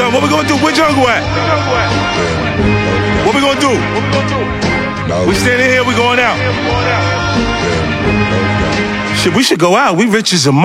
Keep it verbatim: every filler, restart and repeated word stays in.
Yo, what we gonna do? Where Jungle at? What we gonna do? We standing here, we going out. Shit, we should go out. We rich as a